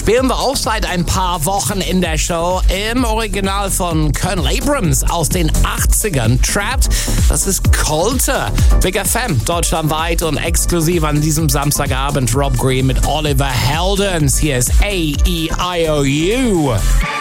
spielen wir auch seit ein paar Wochen in der Show im Original von Colonel Abrams aus den 80ern. Trapped, das ist Colter. Big FM, deutschlandweit und exklusiv an diesem Samstagabend. Rob Green mit Oliver Heldens. Hier ist A-E-I-O-U.